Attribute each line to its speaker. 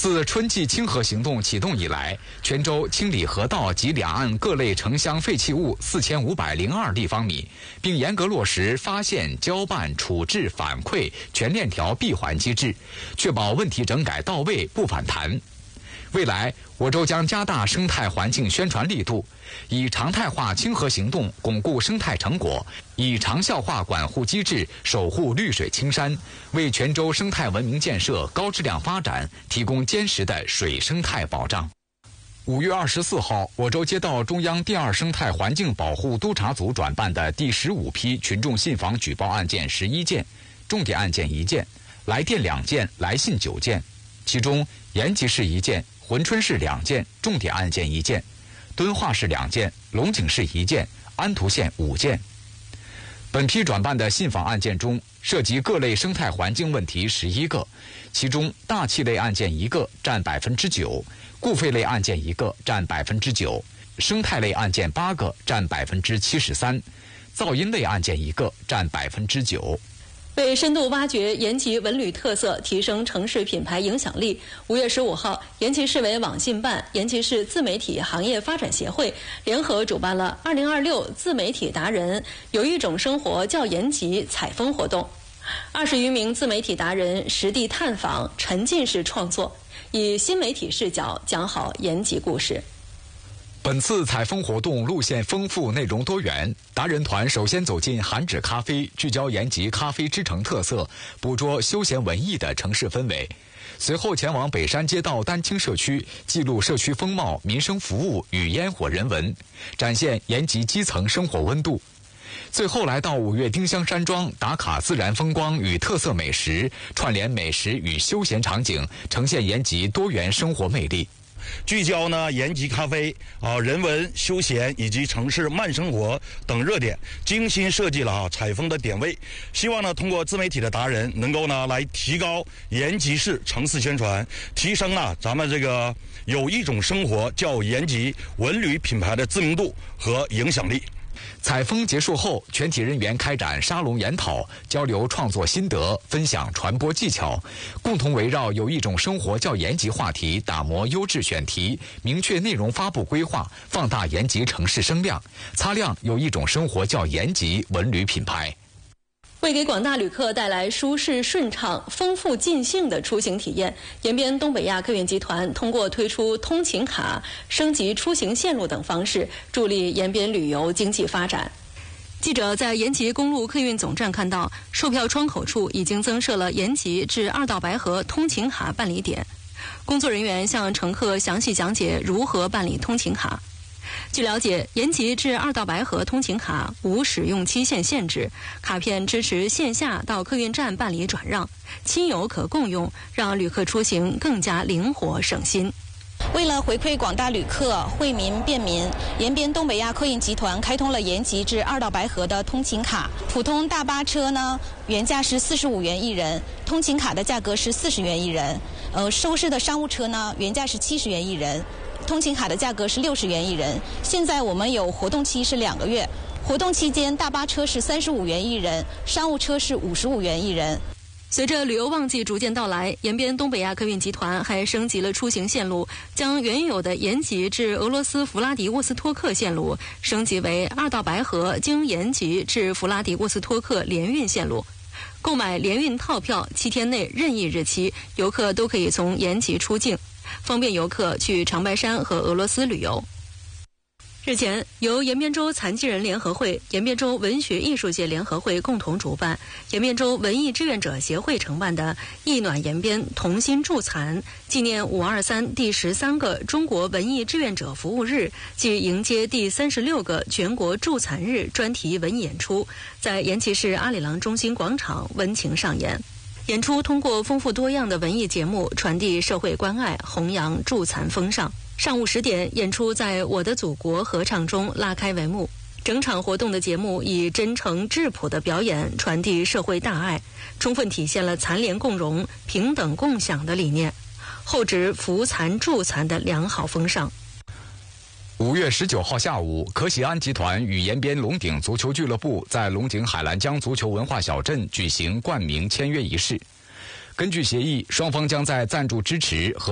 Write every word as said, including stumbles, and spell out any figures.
Speaker 1: 自春季清河行动启动以来，泉州清理河道及两岸各类城乡废弃物四千五百零二立方米，并严格落实发现、交办、处置、反馈全链条闭环机制，确保问题整改到位不反弹。未来，我州将加大生态环境宣传力度，以常态化清河行动巩固生态成果，以长效化管护机制守护绿水青山，为泉州生态文明建设高质量发展提供坚实的水生态保障。五月二十四号，我州接到中央第二生态环境保护督察组转办的第十五批群众信访举报案件十一件，重点案件一件，来电两件，来信九件，其中延吉市一件，珲春市两件，重点案件一件；敦化市两件，龙井市一件，安图县五件。本批转办的信访案件中，涉及各类生态环境问题十一个，其中大气类案件一个，占百分之九；固废类案件一个，占百分之九；生态类案件八个，占百分之七十三；噪音类案件一个，占百分之九。
Speaker 2: 为深度挖掘延吉文旅特色，提升城市品牌影响力，五月十五号，延吉市委网信办、延吉市自媒体行业发展协会联合主办了二零二六自媒体达人有一种生活叫延吉采风活动。二十余名自媒体达人实地探访，沉浸式创作，以新媒体视角讲好延吉故事。
Speaker 1: 本次采风活动路线丰富，内容多元。达人团首先走进韩纸咖啡，聚焦延吉咖啡之城特色，捕捉休闲文艺的城市氛围。随后前往北山街道丹青社区，记录社区风貌、民生服务与烟火人文，展现延吉基层生活温度。最后来到五岳丁香山庄，打卡自然风光与特色美食，串联美食与休闲场景，呈现延吉多元生活魅力。
Speaker 3: 聚焦呢延吉咖啡啊、人文休闲以及城市慢生活等热点，精心设计了啊采风的点位，希望呢通过自媒体的达人能够呢来提高延吉市城市宣传，提升啊咱们这个有一种生活叫延吉文旅品牌的知名度和影响力。
Speaker 1: 采风结束后，全体人员开展沙龙研讨，交流创作心得，分享传播技巧，共同围绕有一种生活叫延吉话题，打磨优质选题，明确内容发布规划，放大延吉城市声量，擦亮有一种生活叫延吉文旅品牌。
Speaker 2: 为给广大旅客带来舒适顺畅、丰富尽兴的出行体验，延边东北亚客运集团通过推出通勤卡、升级出行线路等方式，助力延边旅游经济发展。记者在延吉公路客运总站看到，售票窗口处已经增设了延吉至二道白河通勤卡办理点，工作人员向乘客详细讲解如何办理通勤卡。据了解，延吉至二道白河通勤卡无使用期限限制，卡片支持线下到客运站办理转让，亲友可共用，让旅客出行更加灵活省心。为了回馈广大旅客，惠民便民，延边东北亚客运集团开通了延吉至二道白河的通勤卡。普通大巴车呢，原价是四十五元一人，通勤卡的价格是四十元一人。呃，收市的商务车呢，原价是七十元一人，通勤卡的价格是六十元一人。现在我们有活动期是两个月，活动期间大巴车是三十五元一人，商务车是五十五元一人。随着旅游旺季逐渐到来，延边东北亚客运集团还升级了出行线路，将原有的延吉至俄罗斯弗拉迪沃斯托克线路升级为二道白河经延吉至弗拉迪沃斯托克联运线路。购买联运套票，七天内任意日期，游客都可以从延吉出境，方便游客去长白山和俄罗斯旅游。日前，由延边州残疾人联合会、延边州文学艺术界联合会共同主办，延边州文艺志愿者协会承办的“艺暖延边，同心助残”纪念五二三第十三个中国文艺志愿者服务日暨迎接第三十六个全国助残日专题文艺演出，在延吉市阿里郎中心广场温情上演。演出通过丰富多样的文艺节目，传递社会关爱，弘扬助残风尚。上午十点，演出在我的祖国合唱中拉开帷幕。整场活动的节目以真诚质朴的表演传递社会大爱，充分体现了残联共荣、平等共享的理念，厚植扶残助残的良好风尚。
Speaker 1: 五月十九号下午，可喜安集团与延边龙鼎足球俱乐部在龙井海兰江足球文化小镇举行冠名签约仪式。根据协议，双方将在赞助支持和